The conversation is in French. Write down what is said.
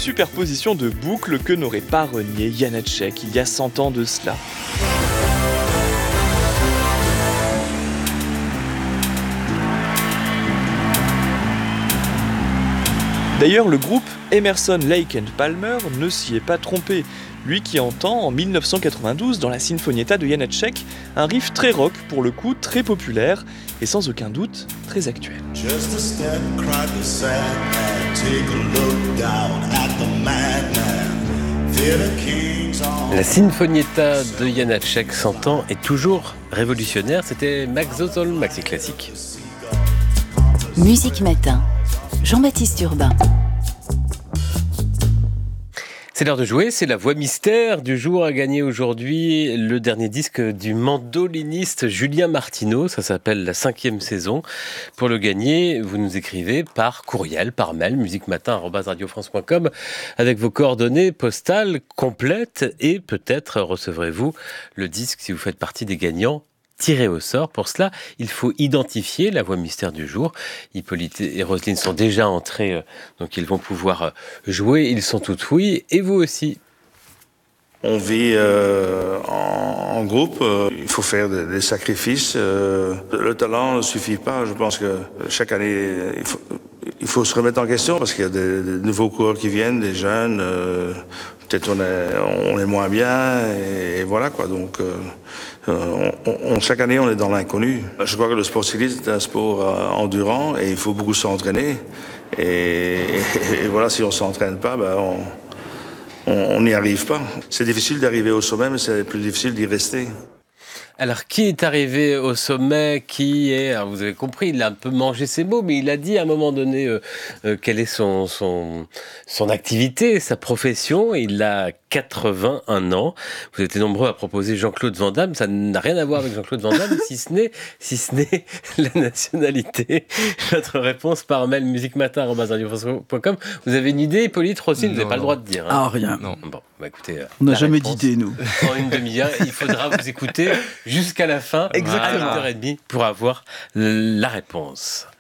superposition de boucles que n'aurait pas renié Janacek il y a 100 ans de cela. D'ailleurs, le groupe Emerson, Lake and Palmer ne s'y est pas trompé. Lui qui entend, en 1992, dans la Sinfonietta de Janacek, un riff très rock, pour le coup très populaire, et sans aucun doute très actuel. La Sinfonietta de Janacek, 100 ans, est toujours révolutionnaire. C'était Max Zozol, Maxi Classique. Musique Matin, Jean-Baptiste Urbain. C'est l'heure de jouer, c'est la voix mystère du jour à gagner aujourd'hui le dernier disque du mandoliniste Julien Martineau, ça s'appelle la 5e saison. Pour le gagner, vous nous écrivez par courriel, par mail, musiquematin@radiofrance.com avec vos coordonnées postales complètes et peut-être recevrez-vous le disque si vous faites partie des gagnants tiré au sort. Pour cela, il faut identifier la voix mystère du jour. Hippolyte et Roselyne sont déjà entrés, donc ils vont pouvoir jouer. Ils sont tout oui, et vous aussi. On vit en groupe, il faut faire des sacrifices. Le talent ne suffit pas. Je pense que chaque année, il faut se remettre en question parce qu'il y a des nouveaux coureurs qui viennent, des jeunes. Peut-être on est moins bien et voilà quoi. Donc chaque année on est dans l'inconnu. Je crois que le sport cycliste est un sport endurant et il faut beaucoup s'entraîner. Et voilà, si on s'entraîne pas, on n'y arrive pas. C'est difficile d'arriver au sommet, mais c'est plus difficile d'y rester. Alors, qui est arrivé au sommet, alors vous avez compris, il a un peu mangé ses mots, mais il a dit à un moment donné quelle est son activité, sa profession. Il a 81 ans. Vous étiez nombreux à proposer Jean-Claude Van Damme. Ça n'a rien à voir avec Jean-Claude Van Damme, si ce n'est la nationalité. Votre réponse par mail musiquematin@radiofrance.com. Vous avez une idée, Hippolyte, Roselyne, vous n'avez pas le droit de dire. Ah, rien. Non. Bon, écoutez. On n'a jamais d'idée, nous. En une demi-heure, il faudra vous écouter jusqu'à la fin, exactement, à 8h30, pour avoir la réponse.